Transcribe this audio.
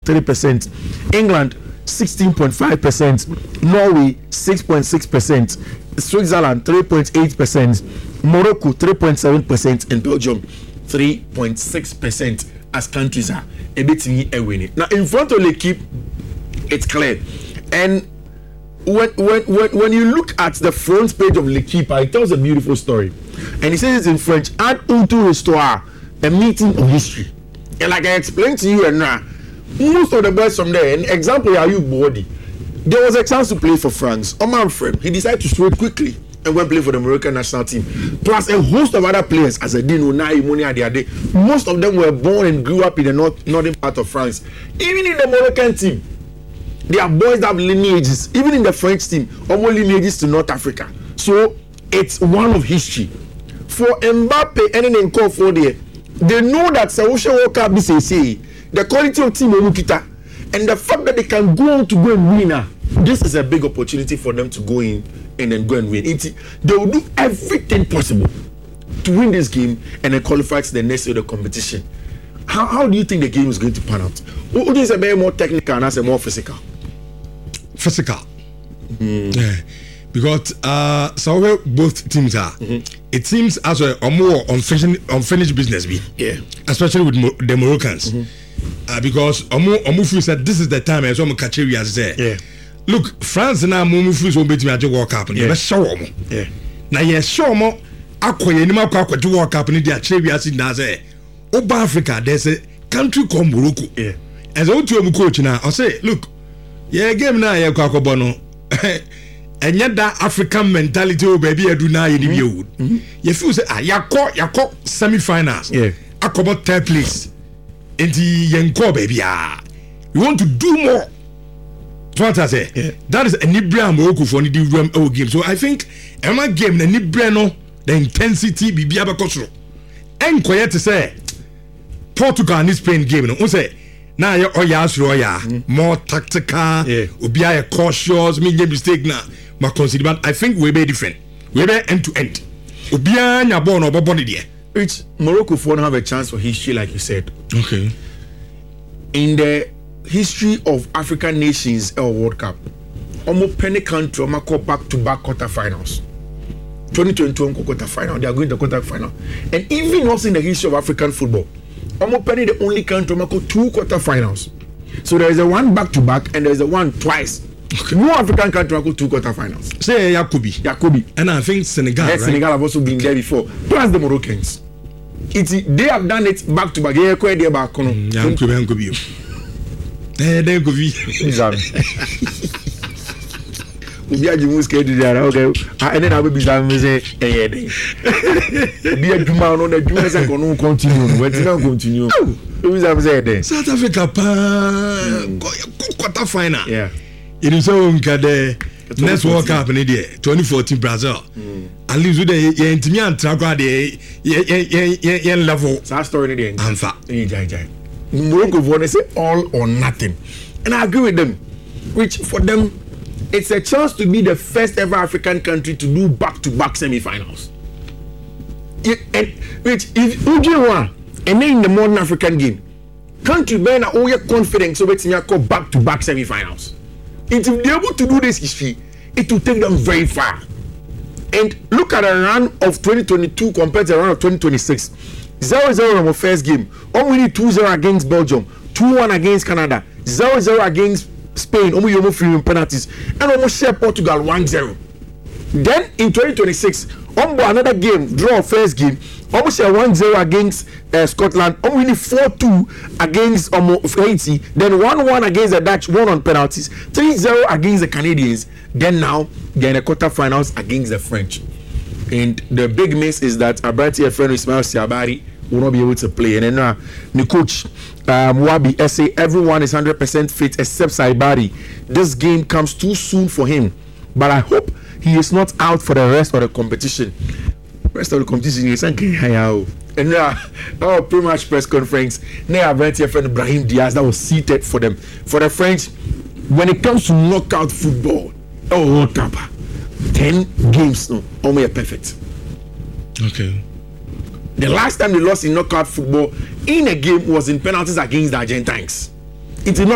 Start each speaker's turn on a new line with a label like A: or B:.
A: 3%. England 16.5%. Norway 6.6%. Switzerland 3.8%. Morocco 3.7%. And Belgium 3.6% as countries are a bit winning. Now in front of L'Equipe, it's clear. And when you look at the front page of L'Equipe, it tells a beautiful story. And he says it in French, add unto histoire, a meeting of history. And like I explained to you and now, most of the boys from there, an example, are you body? There was a chance to play for France. Omar Frem, he decided to switch quickly and went play for the Moroccan national team. Plus a host of other players, as I did Unai, Monia, most of them were born and grew up in the northern part of France. Even in the Moroccan team, there are boys that have lineages. Even in the French team, almost lineages to North Africa. So it's one of history. For Mbappe and then call for there, they know that Saousha Walker BCC, the quality of team Omukita, and the fact that they can go on to go and win. This is a big opportunity for them to go in and then go and win. They will do everything possible to win this game and then qualify to the next year of the competition. How do you think the game is going to pan out? Who is a bit more technical and a more physical?
B: Physical. Yeah. Because so both teams are. It seems as a more unfinished business be.
A: Yeah.
B: Especially with the Moroccans. Because Omufu said this is the time as I'm catching as there.
A: Yeah.
B: Look, France now Omufu will be to World Cup. Yeah.
A: Yeah.
B: Now yes, show more. Akwa ni makwa to World Cup ni dia chebi as in Naze. Over Africa, there's a country called Morocco.
A: Yeah.
B: As I to a coach now, I say, look, yeah, game now, yeah, Kwakobono. And yet that African mentality, oh baby, I do now in the wood. You feel say, yako semi-finals.
A: Yeah.
B: I come out third place. And the Yanko baby, we want to do more. That's what I say.
A: Yeah.
B: That is a Nibra Morocco for the game. So I think Emma game the Nibra no the intensity be abakosro. And quiet to say Portugal and Spain game no say now you more tactical.
A: Yeah.
B: Be a cautious, make mistake now. But consider, but I think we be different. We be end to end. Ubia nya born or body there.
A: Which Morocco won't have a chance for history, like you said.
B: Okay.
A: In the history of African nations or World Cup, almost penny country go back-to-back quarterfinals. 2021 quarterfinal, they are going to quarterfinal. And even also in the history of African football, almost penny the only country go 2 quarterfinals. So there is a one back-to-back and there is a one twice. Okay. No African country go 2 quarterfinals.
B: Say Yakubi. And I think Senegal.
A: Yes,
B: right?
A: Senegal have also been there before. Plus the Moroccans. They have done it back to back. They are back. Okay. And then I will be say, dear Juma, no, the Juma can continue. What's not continue?
B: South Africa, quarter final.
A: Yeah.
B: It is so the next World Cup in the 2014 Brazil. At least with the Intimian Traga, the level.
A: That story in the end. Morocco want to say all or nothing. And I agree with them. Which for them, it's a chance to be the first ever African country to do back-to-back semi-finals. Which if Ujewa and then in the modern African game, country men are all confident so it's call back-to-back semi-finals. If they're able to do this history, it will take them very far. And look at the run of 2022 compared to the run of 2026. 0-0 on the first game. Only 2-0 against Belgium, 2-1 against Canada, 0-0 against Spain, almost free penalties, and almost share Portugal 1-0. Then in 2026, another game, draw first game, almost share 1-0 against Scotland, only 4-2 against Haiti, then 1-1 against the Dutch, 1 on penalties, 3-0 against the Canadians, then now they're in the quarterfinals against the French. And the big miss is that Abranti friend Ismail Siabari will not be able to play. And then the coach Mwabi say everyone is 100% fit except Saibari. This game comes too soon for him, but I hope he is not out for the rest of the competition. Rest of the competition is and pre-match press conference. Now Abranti friend Ibrahim Diaz that was seated for them. For the French, when it comes to knockout football, World Cup, 10 games no, almost perfect.
B: Okay.
A: The last time they lost in knockout football in a game was in penalties against the Argentines. It did not